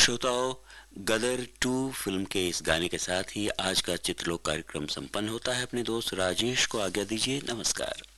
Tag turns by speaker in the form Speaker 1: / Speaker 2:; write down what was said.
Speaker 1: श्रोताओं, गदर 2 फिल्म के इस गाने के साथ ही आज का चित्रलोक कार्यक्रम संपन्न होता है। अपने दोस्त राजेश को आज्ञा दीजिए। नमस्कार।